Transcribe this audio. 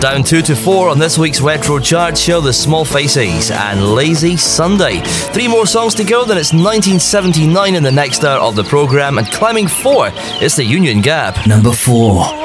Down 2 to 4 on this week's Retro Chart show, The Small Faces and Lazy Sunday. 3 more songs to go, then it's 1979 in the next hour of the programme, and climbing 4, it's the Union Gap. Number 4.